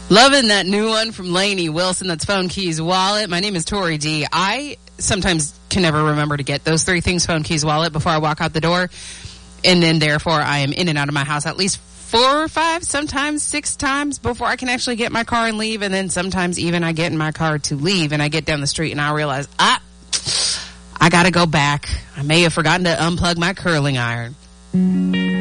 Loving that new one from Lainey Wilson. That's phone, keys, wallet. My name is Tori D. I sometimes can never remember to get those three things, phone, keys, wallet, before I walk out the door. And then, therefore, I am in and out of my house at least 4 or 5, sometimes 6 times before I can actually get my car and leave. And then sometimes even I get in my car to leave and I get down the street and I realize, I got to go back. I may have forgotten to unplug my curling iron.